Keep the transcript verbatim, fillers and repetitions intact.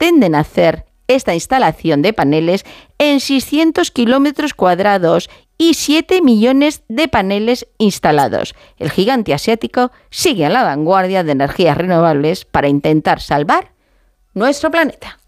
pretenden hacer esta instalación de paneles en seiscientos kilómetros cuadrados y siete millones de paneles instalados. El gigante asiático sigue a la vanguardia de energías renovables para intentar salvar nuestro planeta.